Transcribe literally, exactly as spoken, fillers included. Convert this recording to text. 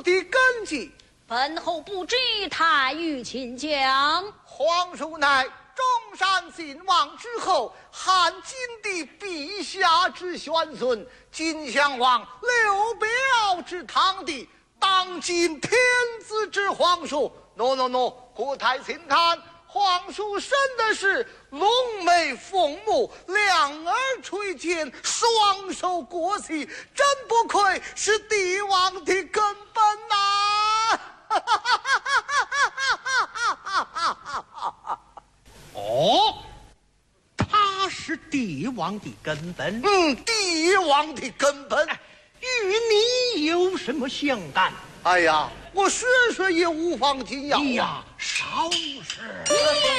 的根基。 本侯不知，太尉请讲。 皇叔乃中山靖王之后，汉景帝陛下之玄孙，金襄王刘表之堂弟，当今天子之皇叔。喏喏喏，国太请看，皇叔生的是龙眉凤目，两耳垂肩，双手过膝，真不愧是帝王的根本呐、 哦，他是帝王的根本。 嗯，帝王的根本， 与你有什么相干？ 哎呀，我学学也无妨紧要。 哎呀，少是。